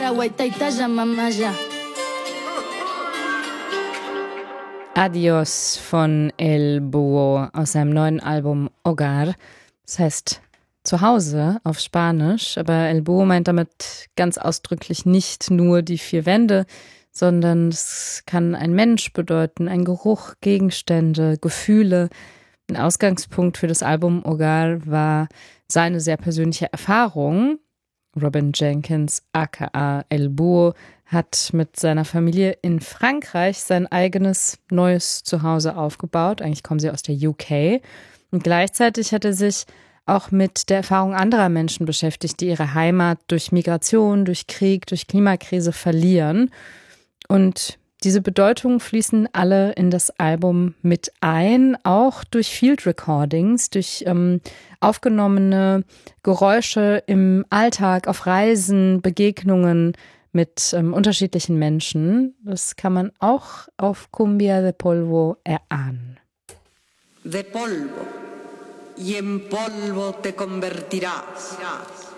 Adios von El Búho aus seinem neuen Album Hogar. Das heißt Zuhause auf Spanisch, aber El Búho meint damit ganz ausdrücklich nicht nur die vier Wände, sondern es kann ein Mensch bedeuten, ein Geruch, Gegenstände, Gefühle. Ein Ausgangspunkt für das Album Hogar war seine sehr persönliche Erfahrung. Robin Jenkins, aka El Búho, hat mit seiner Familie in Frankreich sein eigenes neues Zuhause aufgebaut. Eigentlich kommen sie aus der UK. Und gleichzeitig hat er sich auch mit der Erfahrung anderer Menschen beschäftigt, die ihre Heimat durch Migration, durch Krieg, durch Klimakrise verlieren. Und diese Bedeutungen fließen alle in das Album mit ein, auch durch Field Recordings, durch aufgenommene Geräusche im Alltag, auf Reisen, Begegnungen mit unterschiedlichen Menschen. Das kann man auch auf Cumbia de Polvo erahnen. De polvo, y en polvo te convertirás.